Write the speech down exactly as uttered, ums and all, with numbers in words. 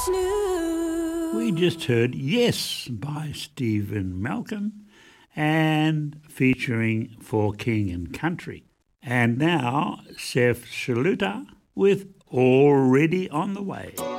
snoo. We just heard Yes by Stephen Malcolm and featuring For King and Country. And now Seth Shaluta with Already on the Way.